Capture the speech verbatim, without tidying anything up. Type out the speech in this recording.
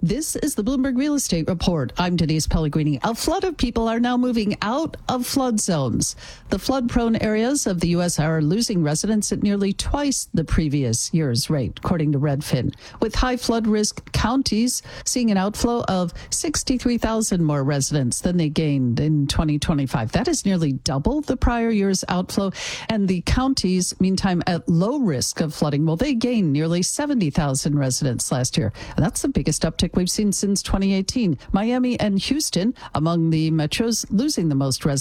This is the Bloomberg Real Estate Report. I'm Denise Pellegrini. A flood of people are now moving out of flood zones. The flood-prone areas of the U S are losing residents at nearly twice the previous year's rate, according to Redfin, with high flood risk counties seeing an outflow of sixty-three thousand more residents than they gained in twenty twenty-five. That is nearly double the prior year's outflow. And the counties, meantime, at low risk of flooding, well, they gained nearly seventy thousand residents last year. And that's the biggest uptick we've seen since twenty eighteen. Miami and Houston among the metros losing the most residents.